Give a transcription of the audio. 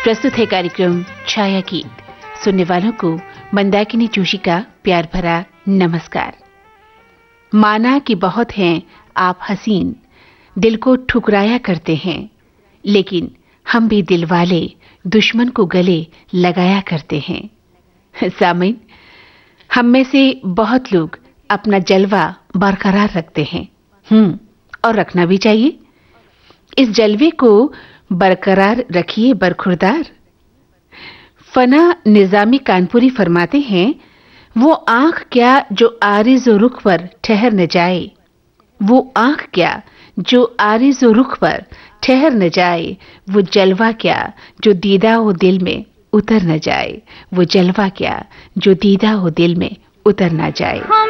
प्रस्तुत है कार्यक्रम छाया गीत। सुनने वालों को मंदाकिनी जोशी का प्यार भरा नमस्कार। माना कि बहुत हैं आप हसीन, दिल को ठुकराया करते हैं, लेकिन हम भी दिल वाले दुश्मन को गले लगाया करते हैं। सामीन, हम में से बहुत लोग अपना जलवा बरकरार रखते हैं, और रखना भी चाहिए। इस जलवे को बरकरार रखिए बरखुरदार। फना निजामी कानपुरी फरमाते हैं, वो आंख क्या जो आरिज़ो रुख पर ठहर न जाए, वो आंख क्या जो आरिज़ो रुख पर ठहर न जाए, वो जलवा क्या जो दीदा हो दिल में उतर न जाए, वो जलवा क्या जो दीदा हो दिल में उतर न जाए।